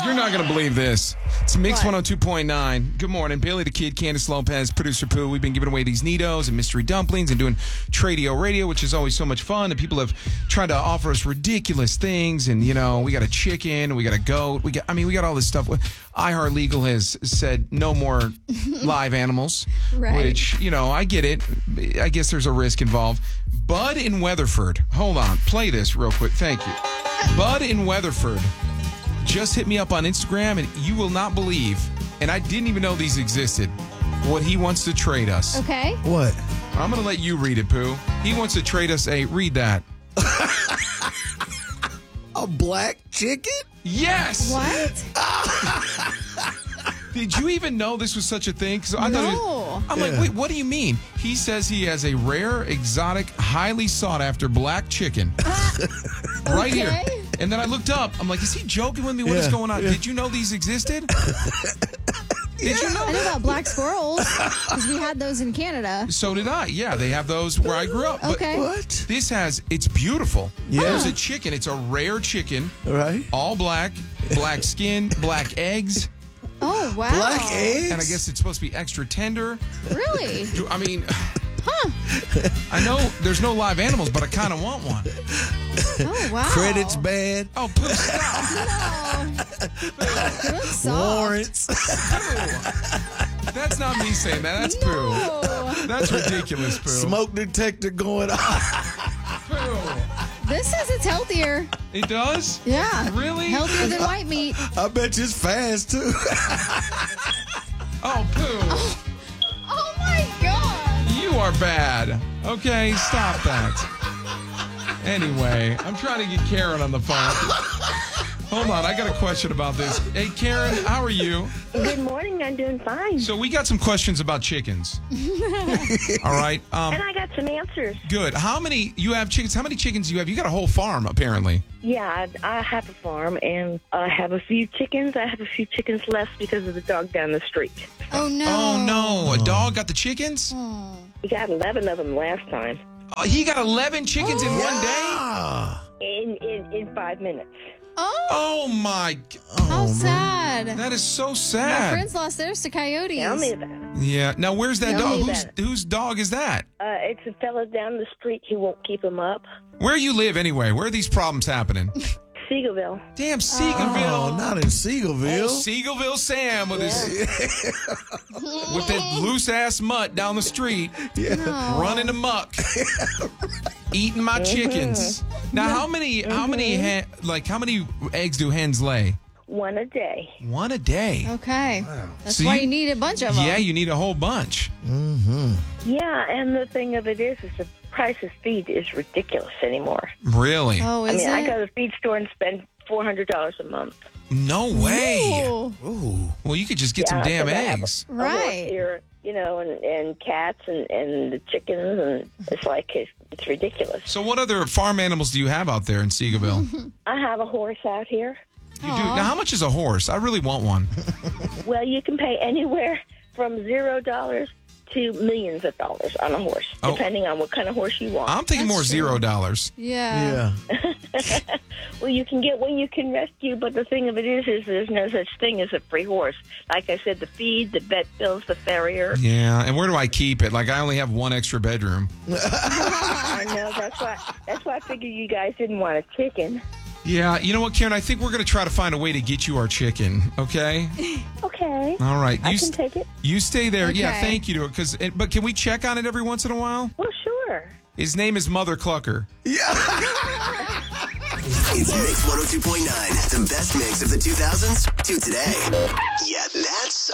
You're not going to believe this. It's Mix 102.9. Good morning. Bailey the Kid, Candace Lopez, Producer Pooh. We've been giving away these Neatos and mystery dumplings and doing Tradio Radio, which is always so much fun. And people have tried to offer us ridiculous things. And, you know, we got a chicken, we got a goat. We got all this stuff. iHeart Legal has said no more live animals, Right. Which, you know, I get it. I guess there's a risk involved. Bud in Weatherford. Hold on. Play this real quick. Thank you. Bud in Weatherford just hit me up on Instagram, and you will not believe, and I didn't even know these existed, what he wants to trade us. Okay. What? I'm going to let you read it, Pooh. He wants to trade us read that. A black chicken? Yes! What? Did you even know this was such a thing? 'Cause I thought No. I'm like, wait, what do you mean? He says he has a rare, exotic, highly sought after black chicken. Right here. Okay. And then I looked up. I'm like, is he joking with me? What is going on? Did you know these existed? Did you know I know that? about black squirrels because we had those in Canada. So did I. Yeah, they have those where I grew up. But Okay. What? it's beautiful. Yeah. There's a chicken. It's a rare chicken. Right? All black, black skin, black eggs. Oh, wow. Black eggs? And I guess it's supposed to be extra tender. Really? I mean, I know there's no live animals, but I kind of want one. Oh, wow. Credits bad. Oh, Pooh, stop. You look soft. Warrants. That's not me saying that. That's Pooh. No. That's ridiculous, Pooh. Smoke detector going off. Pooh. This says it's healthier. It does? Yeah. Really? Healthier than white meat. I bet you it's fast, too. Oh, Pooh. Oh, my God. You are bad. Okay, stop that. Anyway, I'm trying to get Karen on the phone. Hold on, I got a question about this. Hey, Karen, how are you? Good morning. I'm doing fine. So we got some questions about chickens. All right. And I got some answers. Good. How many you have chickens? How many chickens do you have? You got a whole farm, apparently. Yeah, I have a farm, and I have a few chickens. I have a few chickens left because of the dog down the street. Oh, no. Oh, no. A dog got the chickens? We got 11 of them last time He got 11 chickens in one day? Ah. in 5 minutes. Oh, Oh, my. how sad. That is so My sad. friends lost theirs to coyotes. Tell me that. Yeah. Now, where's that Tell dog? me Whose dog is that? It's a fella down the street. He won't keep them up. Where you live, anyway? Where are these problems happening? Seagoville. Damn, Seagoville. Oh, not in Seagoville. Oh, Seagoville Sam with his with that loose ass mutt down the street, running amok, eating my chickens. Now, how many eggs do hens lay? One a day. One a day. Okay. That's So why you- you need a bunch of them. Yeah, you need a whole bunch. Yeah, and the thing of it is the price of feed is ridiculous anymore. Really? Oh, I is mean, it? I go to the feed store and spend $400 a month. No way. Ooh, Ooh. Well, you could just get some Yeah, damn 'cause I have eggs. a horse right. here, you know, and cats and the chickens, and it's like it's ridiculous. So, what other farm animals do you have out there in Seagoville? I have a horse out here. You do. Now, how much is a horse? I really want one. Well, you can pay anywhere from $0 to millions of dollars on a horse, Oh. depending on what kind of horse you want. I'm thinking more That's true. $0. Yeah. Yeah. Well, you can get one you can rescue, but the thing of it is there's no such thing as a free horse. Like I said, the feed, the vet bills, the farrier. Yeah, and where do I keep it? Like, I only have one extra bedroom. I know that's why I figured you guys didn't want a chicken. Yeah, you know what, Karen? I think we're going to try to find a way to get you our chicken, okay? Okay, All right. I can take it. You stay there. Yeah, Okay. thank you to it. But can we check on it every once in a while? Well, sure. His name is Mother Clucker. It's Mix 102.9, the best mix of the 2000s to today. Yeah, that's